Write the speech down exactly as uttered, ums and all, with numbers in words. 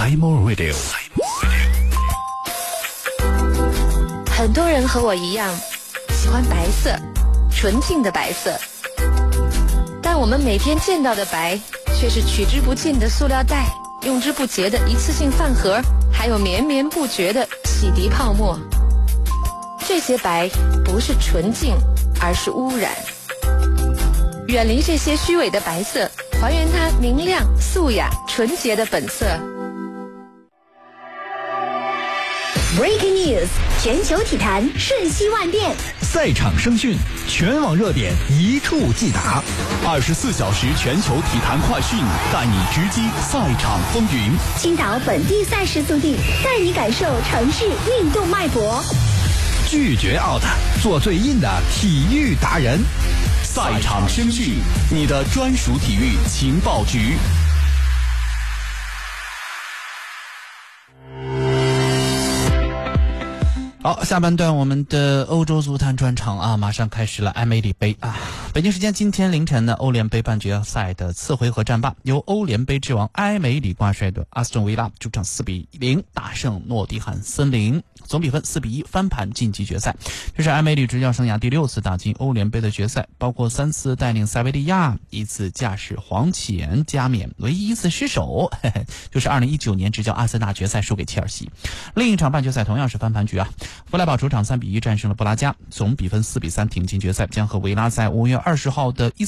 Simon Radio。 很多人和我一样，喜欢白色，纯净的白色。但我们每天见到的白，却是取之不尽的塑料袋，用之不竭的一次性饭盒，还有绵绵不绝的洗涤泡沫。这些白不是纯净，而是污染。远离这些虚伪的白色，还原它明亮、素雅、纯洁的本色。 Breaking News， 全球体坛瞬息万变， 赛场声讯，全网热点一触即达，二十四小时全球体坛快讯，带你直击赛场风云。 青岛本地赛事速递，带你感受城市运动脉搏。 拒绝 out， 做最硬的体育达人。赛场声讯，你的专属体育情报局。 好，下半段我们的欧洲足坛专场啊，马上开始了埃梅里杯啊。北京时间今天凌晨的欧联杯半决赛的次回合战罢，由欧联杯之王埃梅里挂帅的阿斯顿维拉主场四比零大胜诺丁汉森林，总比分四比一翻盘晋级决赛。这是埃梅里执教生涯第六次打进欧联杯的决赛，包括三次带领塞维利亚，一次驾驶黄潜加冕，唯一一次失手嘿嘿就是二零一九年执教阿森纳决赛输给切尔西。另一场半决赛同样是翻盘局啊，弗莱堡主场三比一战胜了布拉加，总比分四比三挺进决赛，将和维拉在五月二十号的伊